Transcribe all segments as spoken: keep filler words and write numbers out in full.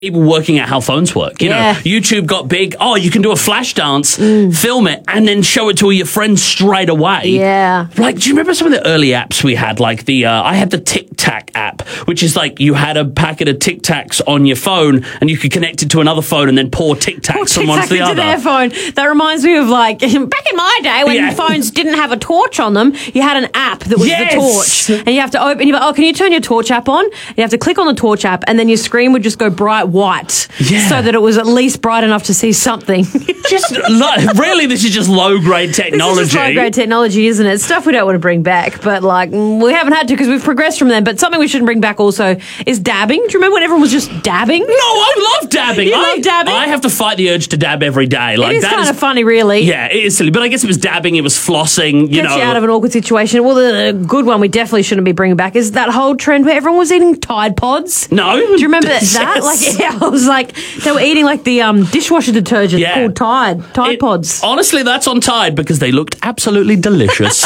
people working out how phones work. You Yeah. know, YouTube got big. Oh, you can do a flash dance, film it, and then show it to all your friends straight away. Yeah. Like, do you remember some of the early apps we had? Like the, uh, I had the Tic Tac app, which is like you had a packet of Tic Tacs on your phone and you could connect it to another phone and then pour Tic Tacs from one to the into other. their phone. That reminds me of like back in my day when Yeah. phones didn't have a torch on them. You had an app that was Yes. the torch, and you have to open. You're like, oh, can you turn your torch app on? You have to click on the torch app, and then your screen would just go bright white, Yeah. so that it was at least bright enough to see something. Just lo- really, this is just low grade technology. This is just low grade technology, isn't it? Stuff we don't want to bring back, but like mm, we haven't had to because we've progressed from them. But something we shouldn't bring back also is dabbing. Do you remember when everyone was just dabbing? No, I love dabbing. You I love dabbing? I have to fight the urge to dab every day. Like It is that kind is of funny, really. Yeah, it is silly. But I guess it was dabbing, it was flossing, you Gets know. you out of an awkward situation. Well, the good one we definitely shouldn't be bringing back is that whole trend where everyone was eating Tide Pods. No. Do you remember that? Yes. that? Like, yeah, I was like, they were eating like the um, dishwasher detergent Yeah. called Tide, Tide It- Pods. Honestly, that's on Tide because they looked absolutely delicious.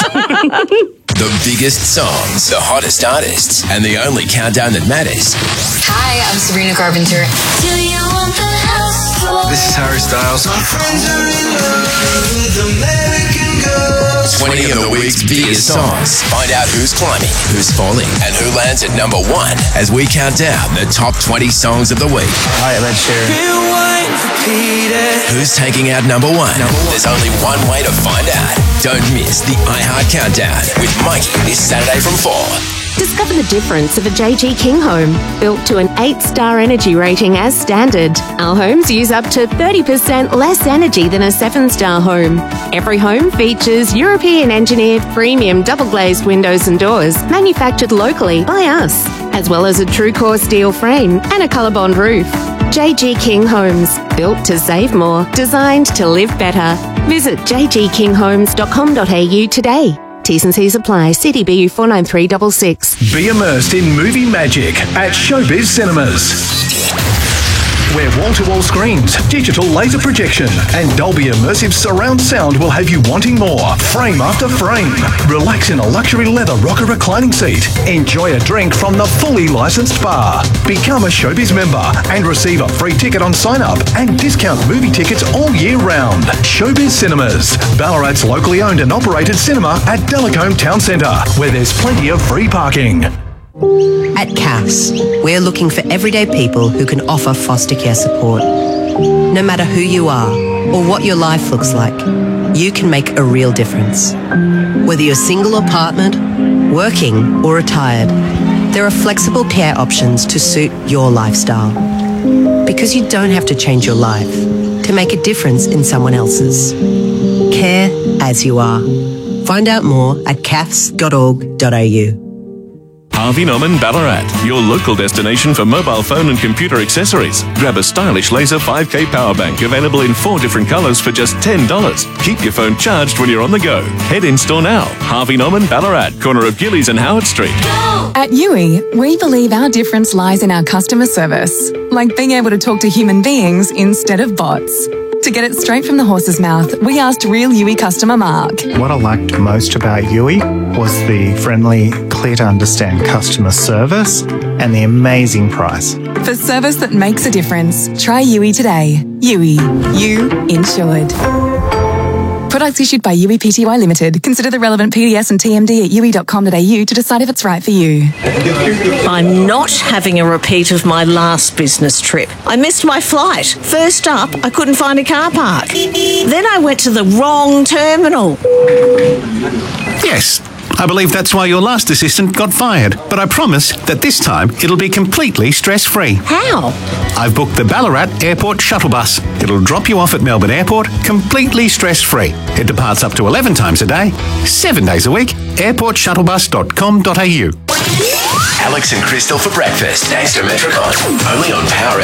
The biggest songs, the hottest artists, and the only countdown that matters. Hi, I'm Sabrina Carpenter. Do you want the house floor? This is Harry Styles. My friends are in love with American girls. twenty of the week's biggest songs. Find out who's climbing, who's falling, and who lands at number one as we count down the top twenty songs of the week. Hi, I'm Ed Sheeran. Rewind, repeat it. Who's taking out number one? There's only one way to find out. Don't miss the iHeart Countdown with Mikey this Saturday from four. Discover the difference of a J G King home. Built to an eight star energy rating as standard. Our homes use up to thirty percent less energy than a seven star home. Every home features European engineered premium double glazed windows and doors manufactured locally by us, as well as a true core steel frame and a Colorbond roof. J G King Homes. Built to save more. Designed to live better. Visit j g king homes dot com dot a u today. T's and C's apply. C D B U four nine three six six. Be immersed in movie magic at Showbiz Cinemas, where wall-to-wall screens, digital laser projection, and Dolby Immersive surround sound will have you wanting more, frame after frame. Relax in a luxury leather rocker reclining seat. Enjoy a drink from the fully licensed bar. Become a Showbiz member and receive a free ticket on sign-up and discount movie tickets all year round. Showbiz Cinemas, Ballarat's locally owned and operated cinema at Delacombe Town Centre, where there's plenty of free parking. At C A F S, we're looking for everyday people who can offer foster care support. No matter who you are or what your life looks like, you can make a real difference. Whether you're single or partnered, working or retired, there are flexible care options to suit your lifestyle. Because you don't have to change your life to make a difference in someone else's. Care as you are. Find out more at c a f s dot org dot a u. Harvey Norman Ballarat, your local destination for mobile phone and computer accessories. Grab a stylish laser five K power bank available in four different colours for just ten dollars. Keep your phone charged when you're on the go. Head in store now. Harvey Norman Ballarat, corner of Gillies and Howard Street. At Yui, we believe our difference lies in our customer service, like being able to talk to human beings instead of bots. To get it straight from the horse's mouth, we asked real Yui customer Mark. What I liked most about Yui was the friendly, clear to understand customer service and the amazing price. For service that makes a difference, try Yui today. Yui. You insured. Products issued by Yui Pty Limited. Consider the relevant P D S and T M D at yui dot com dot a u to decide if it's right for you. I'm not having a repeat of my last business trip. I missed my flight. First up, I couldn't find a car park. Then I went to the wrong terminal. Yes, I believe that's why your last assistant got fired. But I promise that this time it'll be completely stress-free. How? I've booked the Ballarat Airport Shuttle Bus. It'll drop you off at Melbourne Airport completely stress-free. It departs up to eleven times a day, seven days a week. airport shuttle bus dot com dot a u. Alex and Crystal for breakfast. Thanks to Metricon. Only on Power